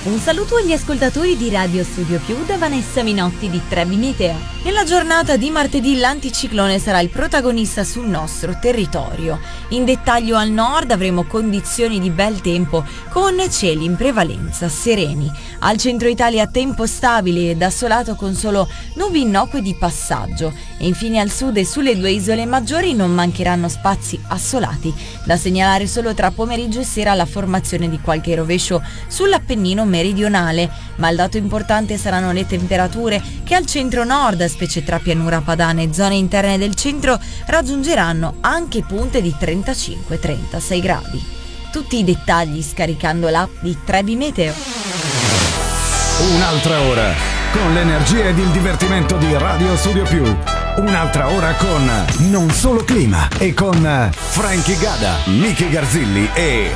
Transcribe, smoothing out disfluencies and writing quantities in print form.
Un saluto agli ascoltatori di Radio Studio Più da Vanessa Minotti di Trebi Meteo. Nella giornata di martedì l'anticiclone sarà il protagonista sul nostro territorio. In dettaglio al nord avremo condizioni di bel tempo con cieli in prevalenza sereni. Al centro Italia tempo stabile ed assolato con solo nubi innocue di passaggio. E infine al sud e sulle due isole maggiori non mancheranno spazi assolati. Da segnalare solo tra pomeriggio e sera la formazione di qualche rovescio sull'Appennino meridionale, ma il dato importante saranno le temperature che al centro-nord, specie tra pianura padana e zone interne del centro, raggiungeranno anche punte di 35-36 gradi. Tutti i dettagli scaricando l'app di Trebi Meteo. Un'altra ora con l'energia ed il divertimento di Radio Studio Più. Un'altra ora con Non Solo Clima e con Frankie Gada, Miki Garzilli e